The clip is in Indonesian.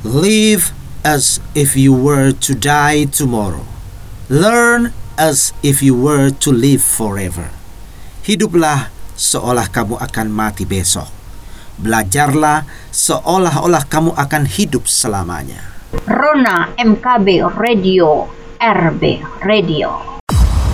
Live as if you were to die tomorrow. Learn as if you were to live forever. Hiduplah seolah kamu akan mati besok. Belajarlah seolah-olah kamu akan hidup selamanya. Rona MKB Radio, RB Radio.